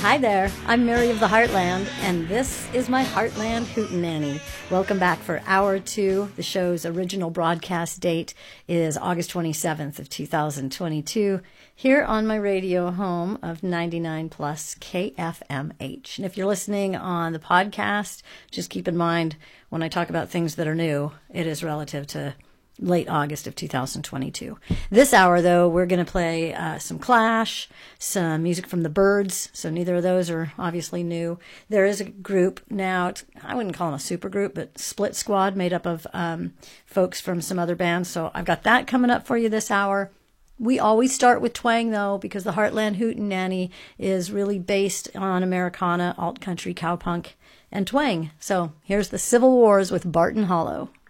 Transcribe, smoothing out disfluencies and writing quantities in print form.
Hi there, I'm Mary of the Heartland, and this is my Heartland Hootenanny. Welcome back for Hour 2. The show's original broadcast date is August 27th of 2022, here on my radio home of 99 plus KFMH. And if you're listening on the podcast, just keep in mind when I talk about things that are new, it is relative to late August of 2022. This hour, though, we're going to play some Clash, some music from the Byrds, so neither of those are obviously new. There is a group now, I wouldn't call them a super group, but Split Squad, made up of folks from some other bands, so I've got that coming up for you this hour. We always start with twang, though, because the Heartland Hootenanny is really based on Americana, alt-country, cowpunk, and twang. So here's the Civil Wars with Barton Hollow.